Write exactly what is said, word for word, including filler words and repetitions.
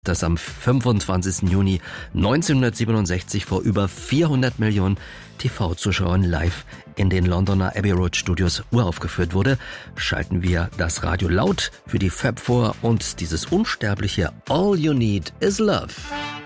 das am fünfundzwanzigsten Juni neunzehnhundertsiebenundsechzig vor über vierhundert Millionen T V-Zuschauern live in den Londoner Abbey Road Studios uraufgeführt wurde, schalten wir das Radio laut für die Fab vor und dieses unsterbliche All You Need Is Love.